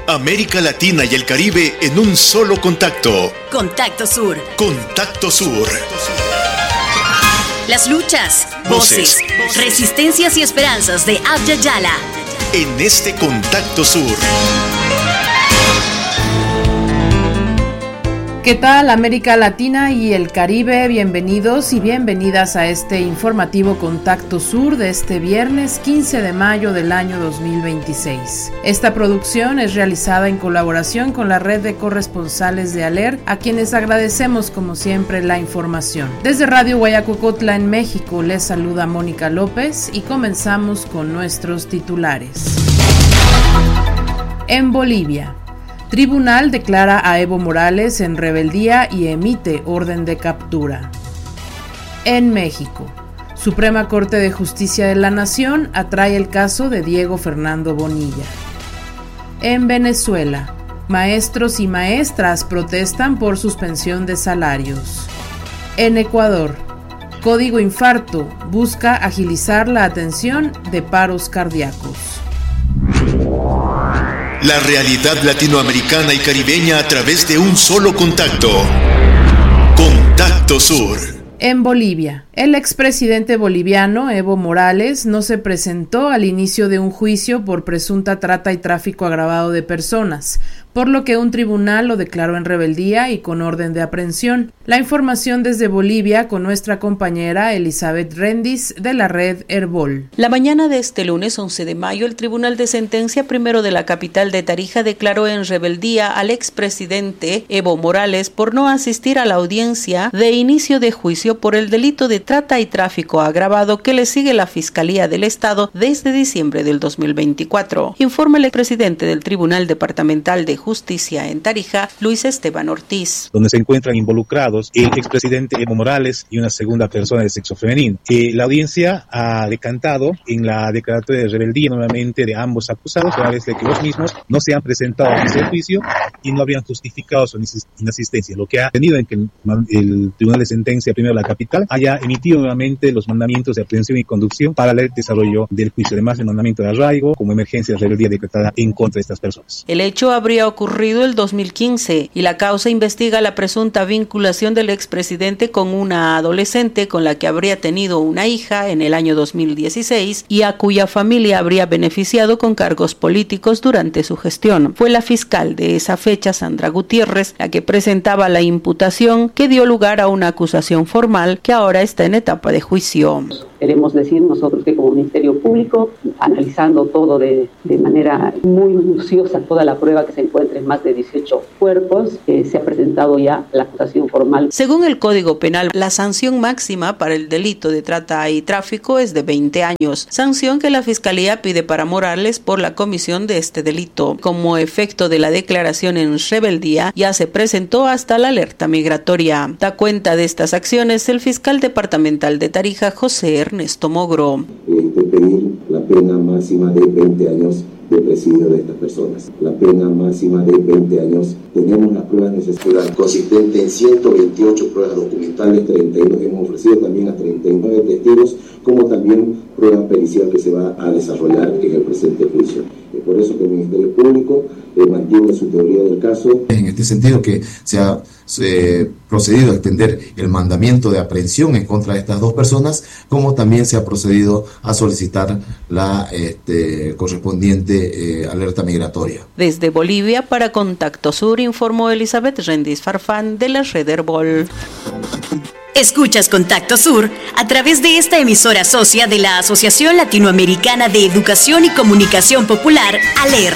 América Latina y el Caribe en un solo contacto. Contacto Sur. Contacto Sur. Las luchas, voces, resistencias y esperanzas de Abya Yala. En este Contacto Sur. ¿Qué tal, América Latina y el Caribe? Bienvenidos y bienvenidas a este informativo Contacto Sur de este viernes 15 de mayo del año 2026. Esta producción es realizada en colaboración con la red de corresponsales de ALER, a quienes agradecemos como siempre la información. Desde Radio Guayacocotla en México les saluda Mónica López y comenzamos con nuestros titulares. En Bolivia, Tribunal declara a Evo Morales en rebeldía y emite orden de captura. En México, Suprema Corte de Justicia de la Nación atrae el caso de Diego Fernando Bonilla. En Venezuela, maestros y maestras protestan por suspensión de salarios. En Ecuador, Código Infarto busca agilizar la atención de paros cardíacos. La realidad latinoamericana y caribeña a través de un solo contacto. Contacto Sur. En Bolivia, el expresidente boliviano Evo Morales no se presentó al inicio de un juicio por presunta trata y tráfico agravado de personas, por lo que un tribunal lo declaró en rebeldía y con orden de aprehensión. La información desde Bolivia con nuestra compañera Elizabeth Rendis de la red Herbol. La mañana de este lunes 11 de mayo, el Tribunal de Sentencia Primero de la capital de Tarija declaró en rebeldía al expresidente Evo Morales por no asistir a la audiencia de inicio de juicio por el delito de trata y tráfico agravado que le sigue la Fiscalía del Estado desde diciembre del 2024. Informa el expresidente del Tribunal Departamental de Justicia en Tarija, Luis Esteban Ortiz. Donde se encuentran involucrados el expresidente Evo Morales y una segunda persona de sexo femenino. La audiencia ha decantado en la declaratoria de rebeldía nuevamente de ambos acusados, a vez de que los mismos no se han presentado a ese juicio y no habrían justificado su inasistencia, lo que ha tenido en que el Tribunal de Sentencia Primero de la capital haya emitido nuevamente los mandamientos de aprehensión y conducción para el desarrollo del juicio, además del mandamiento de arraigo como emergencia de rebeldía decretada en contra de estas personas. El hecho habría ocurrido el 2015 y la causa investiga la presunta vinculación del expresidente con una adolescente con la que habría tenido una hija en el año 2016 y a cuya familia habría beneficiado con cargos políticos durante su gestión. Fue la fiscal de esa fecha, Sandra Gutiérrez, la que presentaba la imputación que dio lugar a una acusación formal que ahora está en etapa de juicio. Queremos decir nosotros que como Ministerio Público, analizando todo de manera muy minuciosa, toda la prueba que se encuentra en más de 18 cuerpos, se ha presentado ya la acusación formal. Según el Código Penal, la sanción máxima para el delito de trata y tráfico es de 20 años, sanción que la Fiscalía pide para Morales por la comisión de este delito. Como efecto de la declaración en rebeldía, ya se presentó hasta la alerta migratoria. Da cuenta de estas acciones el fiscal departamental de Tarija, José Ernesto Mogro. Pedir la pena máxima de 20 años de presidio de estas personas. La pena máxima de 20 años. Tenemos las pruebas necesarias consistente en 128 pruebas documentales, 39 hemos ofrecido también a 39 testigos, como también prueba pericial que se va a desarrollar en el presente juicio. Es por eso que el Ministerio Público mantiene su teoría del caso. En este sentido que se ha procedido a extender el mandamiento de aprehensión en contra de estas dos personas, como también se ha procedido a solicitar la correspondiente alerta migratoria. Desde Bolivia, para Contacto Sur, informó Elizabeth Rendis Farfán de la red Herbol. Escuchas Contacto Sur a través de esta emisora socia de la Asociación Latinoamericana de Educación y Comunicación Popular, ALER.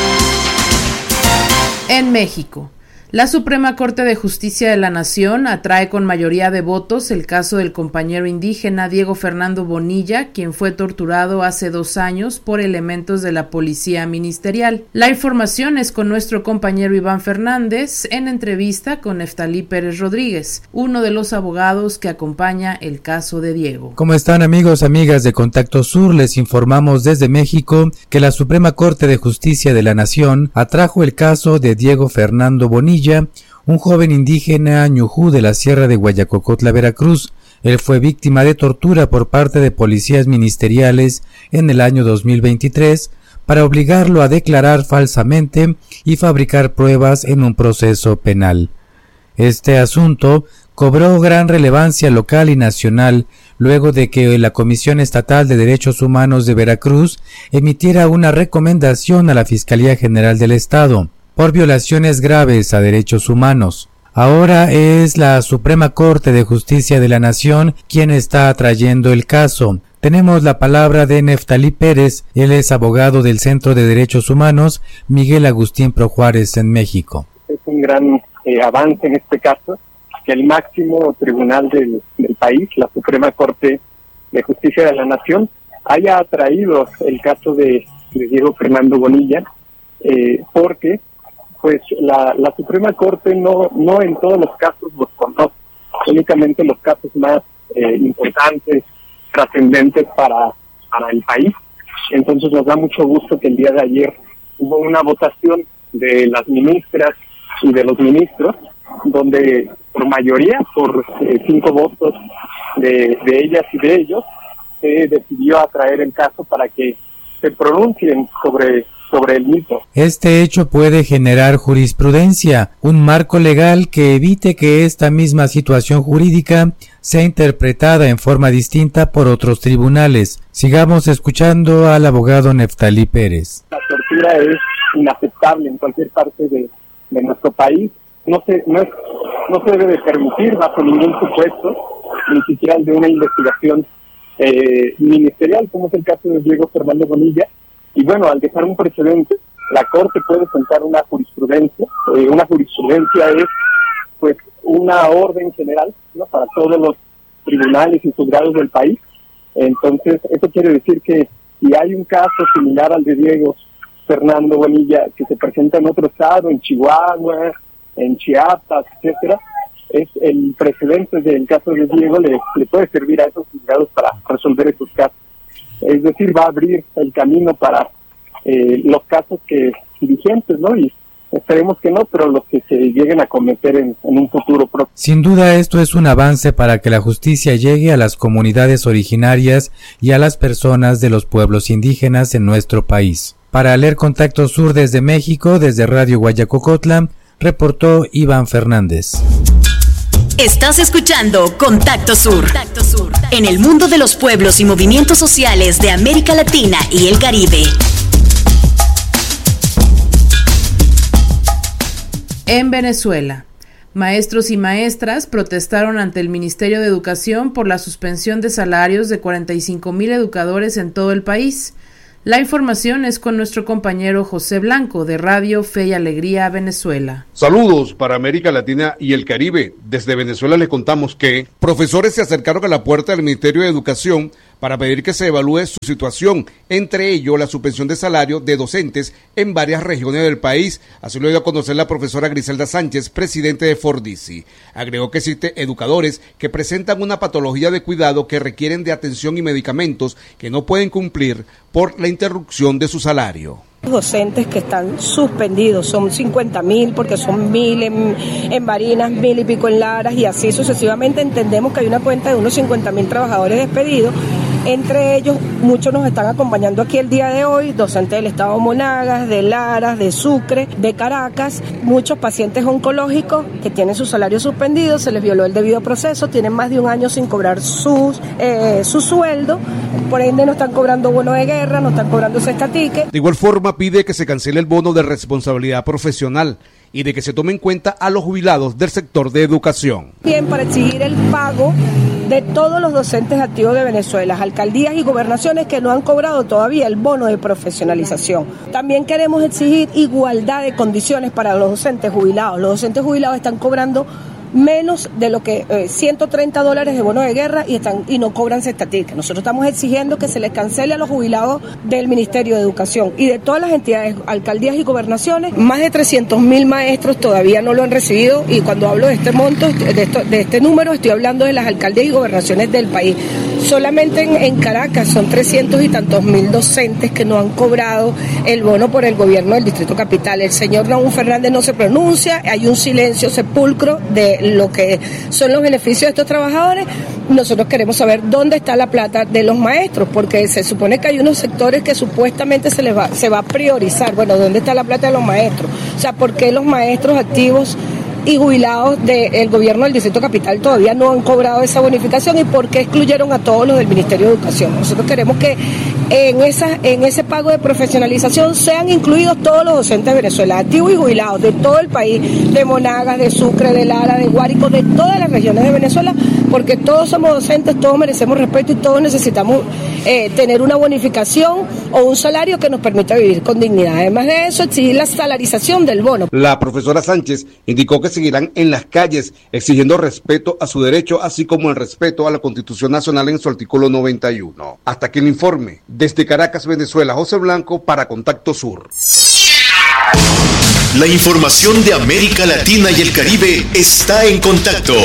En México, la Suprema Corte de Justicia de la Nación atrae con mayoría de votos el caso del compañero indígena Diego Fernando Bonilla, quien fue torturado hace 2 años por elementos de la policía ministerial. La información es con nuestro compañero Iván Fernández en entrevista con Neftalí Pérez Rodríguez, uno de los abogados que acompaña el caso de Diego. ¿Cómo están, amigos, amigas de Contacto Sur? Les informamos desde México que la Suprema Corte de Justicia de la Nación atrajo el caso de Diego Fernando Bonilla, un joven indígena ñujú de la Sierra de Guayacocotla, Veracruz. Él fue víctima de tortura por parte de policías ministeriales en el año 2023 para obligarlo a declarar falsamente y fabricar pruebas en un proceso penal. Este asunto cobró gran relevancia local y nacional luego de que la Comisión Estatal de Derechos Humanos de Veracruz emitiera una recomendación a la Fiscalía General del Estado por violaciones graves a derechos humanos. Ahora es la Suprema Corte de Justicia de la Nación quien está trayendo el caso. Tenemos la palabra de Neftalí Pérez, él es abogado del Centro de Derechos Humanos Miguel Agustín Pro Juárez en México. Es un gran avance en este caso, que el máximo tribunal del país, la Suprema Corte de Justicia de la Nación, haya traído el caso de Diego Fernando Bonilla, porque pues la Suprema Corte no en todos los casos los conoce, únicamente los casos más importantes, trascendentes para el país. Entonces nos da mucho gusto que el día de ayer hubo una votación de las ministras y de los ministros, donde por mayoría, por 5 votos de ellas y de ellos, se decidió atraer el caso para que se pronuncien sobre el mismo. Este hecho puede generar jurisprudencia, un marco legal que evite que esta misma situación jurídica sea interpretada en forma distinta por otros tribunales. Sigamos escuchando al abogado Neftalí Pérez. La tortura es inaceptable en cualquier parte de nuestro país. No se debe de permitir bajo ningún supuesto, ni siquiera de una investigación ministerial, como es el caso de Diego Fernando Bonilla. Y bueno, al dejar un precedente, la Corte puede sentar una jurisprudencia. Una jurisprudencia es pues una orden general, ¿no?, para todos los tribunales y juzgados del país. Entonces, eso quiere decir que si hay un caso similar al de Diego Fernando Bonilla que se presenta en otro estado, en Chihuahua, en Chiapas, etcétera, es el precedente del caso de Diego le puede servir a esos juzgados para resolver esos casos. Es decir, va a abrir el camino para los casos vigentes, ¿no? Y esperemos que no, pero los que se lleguen a cometer en un futuro próximo. Sin duda esto es un avance para que la justicia llegue a las comunidades originarias y a las personas de los pueblos indígenas en nuestro país. Para Aler Contacto Sur desde México, desde Radio Guayacocotla, reportó Iván Fernández. Estás escuchando Contacto Sur. En el mundo de los pueblos y movimientos sociales de América Latina y el Caribe. En Venezuela, maestros y maestras protestaron ante el Ministerio de Educación por la suspensión de salarios de 45,000 educadores en todo el país. La información es con nuestro compañero José Blanco de Radio Fe y Alegría Venezuela. Saludos para América Latina y el Caribe. Desde Venezuela les contamos que profesores se acercaron a la puerta del Ministerio de Educación para pedir que se evalúe su situación, entre ellos la suspensión de salario de docentes en varias regiones del país. Así lo dio a conocer la profesora Griselda Sánchez, presidente de Fordisi. Agregó que existen educadores que presentan una patología de cuidado que requieren de atención y medicamentos que no pueden cumplir por la interrupción de su salario. Docentes que están suspendidos, son 50,000 porque son 1,000 en Barinas, 1,000 y pico en Laras y así sucesivamente. Entendemos que hay una cuenta de unos 50,000 trabajadores despedidos. Entre ellos, muchos nos están acompañando aquí el día de hoy, docentes del estado de Monagas, de Laras, de Sucre, de Caracas, muchos pacientes oncológicos que tienen su salario suspendido, se les violó el debido proceso, tienen más de un año sin cobrar su sueldo, por ende no están cobrando bono de guerra, no están cobrando cesta ticket. De igual forma pide que se cancele el bono de responsabilidad profesional y de que se tome en cuenta a los jubilados del sector de educación. Bien, para exigir el pago de todos los docentes activos de Venezuela, alcaldías y gobernaciones que no han cobrado todavía el bono de profesionalización. También queremos exigir igualdad de condiciones para los docentes jubilados. Los docentes jubilados están cobrando menos de lo que $130 de bono de guerra y no cobran cesta ticket. Nosotros estamos exigiendo que se les cancele a los jubilados del Ministerio de Educación y de todas las entidades, alcaldías y gobernaciones. Más de 300,000 maestros todavía no lo han recibido y cuando hablo de este monto, de este número, estoy hablando de las alcaldías y gobernaciones del país. Solamente en Caracas son 300 y tantos mil docentes que no han cobrado el bono por el gobierno del Distrito Capital. El señor Raúl Fernández no se pronuncia, hay un silencio sepulcro de lo que son los beneficios de estos trabajadores, nosotros queremos saber dónde está la plata de los maestros, porque se supone que hay unos sectores que supuestamente se va a priorizar. Bueno, ¿dónde está la plata de los maestros? O sea, ¿por qué los maestros activos y jubilados del gobierno del Distrito Capital todavía no han cobrado esa bonificación y por qué excluyeron a todos los del Ministerio de Educación? Nosotros queremos que en ese pago de profesionalización sean incluidos todos los docentes de Venezuela, activos y jubilados de todo el país, de Monagas, de Sucre, de Lara, de Guárico, de todas las regiones de Venezuela, porque todos somos docentes, todos merecemos respeto y todos necesitamos tener una bonificación o un salario que nos permita vivir con dignidad. Además de eso, exigir la salarización del bono. La profesora Sánchez indicó que seguirán en las calles exigiendo respeto a su derecho, así como el respeto a la Constitución Nacional en su artículo 91. Hasta aquí el informe. Desde Caracas, Venezuela, José Blanco para Contacto Sur. La información de América Latina y el Caribe está en Contacto.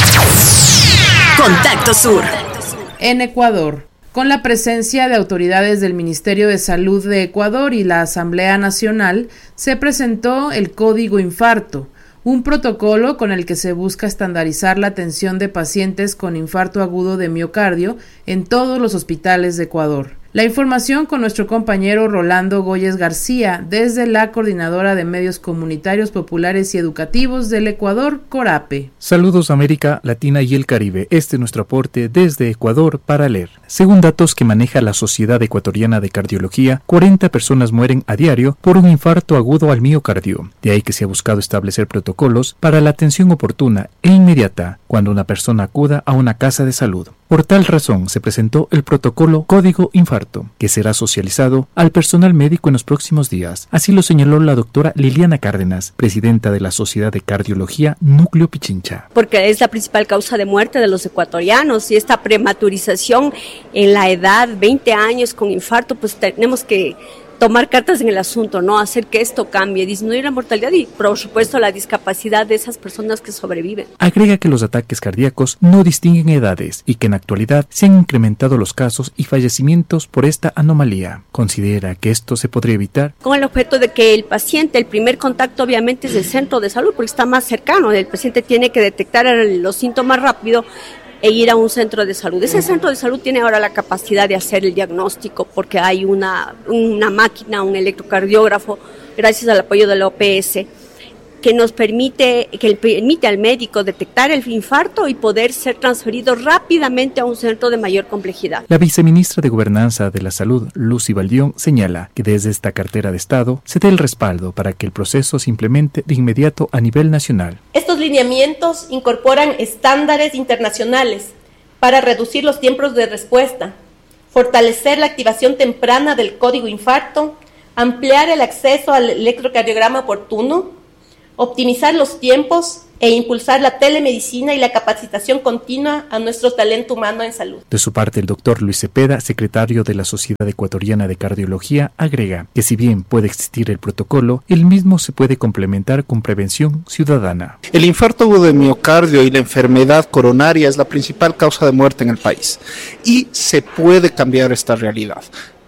Contacto Sur. En Ecuador, con la presencia de autoridades del Ministerio de Salud de Ecuador y la Asamblea Nacional, se presentó el Código Infarto, un protocolo con el que se busca estandarizar la atención de pacientes con infarto agudo de miocardio en todos los hospitales de Ecuador. La información con nuestro compañero Rolando Goyes García desde la Coordinadora de Medios Comunitarios Populares y Educativos del Ecuador, CORAPE. Saludos América Latina y el Caribe. Este es nuestro aporte desde Ecuador para leer. Según datos que maneja la Sociedad Ecuatoriana de Cardiología, 40 personas mueren a diario por un infarto agudo al miocardio. De ahí que se ha buscado establecer protocolos para la atención oportuna e inmediata cuando una persona acuda a una casa de salud. Por tal razón se presentó el protocolo Código Infarto, que será socializado al personal médico en los próximos días. Así lo señaló la doctora Liliana Cárdenas, presidenta de la Sociedad de Cardiología Núcleo Pichincha. Porque es la principal causa de muerte de los ecuatorianos y esta prematurización en la edad, 20 años con infarto, pues tenemos que tomar cartas en el asunto, ¿no? Hacer que esto cambie, disminuir la mortalidad y, por supuesto, la discapacidad de esas personas que sobreviven. Agrega que los ataques cardíacos no distinguen edades y que en actualidad se han incrementado los casos y fallecimientos por esta anomalía. Considera que esto se podría evitar con el objeto de que el paciente, el primer contacto obviamente es el centro de salud porque está más cercano, el paciente tiene que detectar los síntomas rápido e ir a un centro de salud. Ese centro de salud tiene ahora la capacidad de hacer el diagnóstico porque hay una máquina, un electrocardiógrafo, gracias al apoyo de la OPS, que permite al médico detectar el infarto y poder ser transferido rápidamente a un centro de mayor complejidad. La viceministra de Gobernanza de la Salud, Lucy Valdión, señala que desde esta cartera de Estado se dé el respaldo para que el proceso se implemente de inmediato a nivel nacional. Estos lineamientos incorporan estándares internacionales para reducir los tiempos de respuesta, fortalecer la activación temprana del código infarto, ampliar el acceso al electrocardiograma oportuno, optimizar los tiempos e impulsar la telemedicina y la capacitación continua a nuestro talento humano en salud. De su parte, el doctor Luis Cepeda, secretario de la Sociedad Ecuatoriana de Cardiología, agrega que si bien puede existir el protocolo, el mismo se puede complementar con prevención ciudadana. El infarto agudo de miocardio y la enfermedad coronaria es la principal causa de muerte en el país y se puede cambiar esta realidad.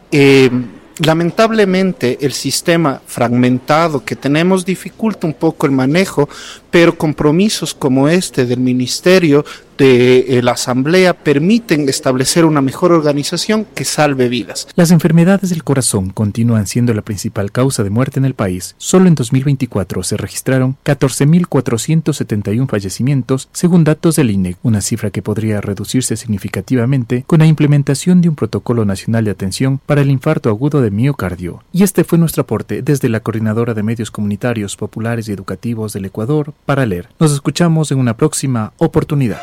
Lamentablemente el sistema fragmentado que tenemos dificulta un poco el manejo, pero compromisos como este del Ministerio, de la Asamblea, permiten establecer una mejor organización que salve vidas. Las enfermedades del corazón continúan siendo la principal causa de muerte en el país. Solo en 2024 se registraron 14.471 fallecimientos, según datos del INEC, una cifra que podría reducirse significativamente con la implementación de un protocolo nacional de atención para el infarto agudo de miocardio. Y este fue nuestro aporte desde la Coordinadora de Medios Comunitarios, Populares y Educativos del Ecuador para leer. Nos escuchamos en una próxima oportunidad.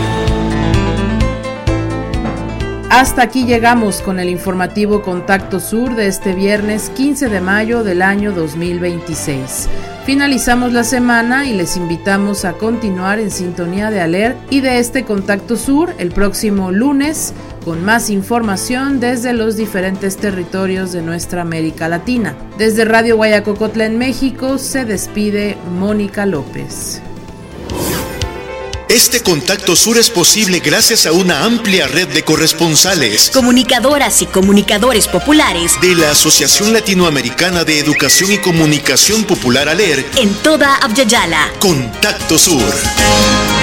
Hasta aquí llegamos con el informativo Contacto Sur de este viernes 15 de mayo del año 2026. Finalizamos la semana y les invitamos a continuar en sintonía de ALER y de este Contacto Sur el próximo lunes con más información desde los diferentes territorios de nuestra América Latina. Desde Radio Guayacocotla en México se despide Mónica López. Este Contacto Sur es posible gracias a una amplia red de corresponsales, comunicadoras y comunicadores populares de la Asociación Latinoamericana de Educación y Comunicación Popular ALER en toda Abya Yala. Contacto Sur.